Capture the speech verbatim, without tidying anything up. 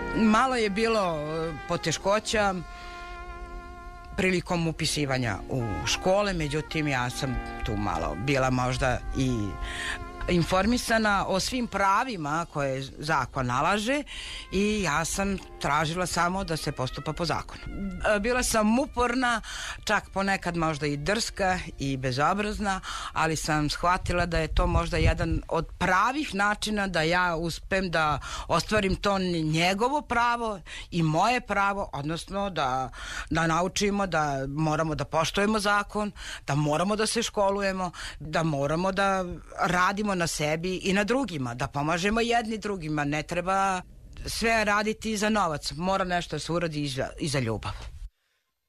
Malo je bilo poteškoća prilikom upisivanja u škole, međutim ja sam tu malo bila možda i informisana o svim pravima koje zakon nalaže i ja sam tražila samo da se postupa po zakonu. Bila sam uporna, čak ponekad možda i drska i bezobrazna, ali sam shvatila da je to možda jedan od pravih načina da ja uspem da ostvarim to njegovo pravo i moje pravo, odnosno da, da naučimo da moramo da poštujemo zakon, da moramo da se školujemo, da moramo da radimo na sebi i na drugima, da pomažemo jedni drugima. Ne treba sve raditi za novac, mora nešto da se uradi i za, i za ljubav.